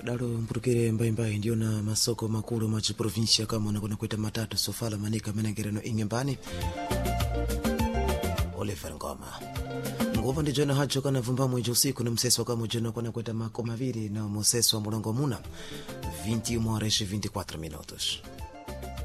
dalo mpurukire mbaimbai ndiyo na masoko makulu machiprovinsia kama unakona kuita matatu sofala manika menengerano ingembani Oliver Ngoma nguva ndi jona hacho kana vumba mwejo usiku na mseso kama jona kona kuita makoma viri na mseso wa mulongo muna 21 horas e 24 minutos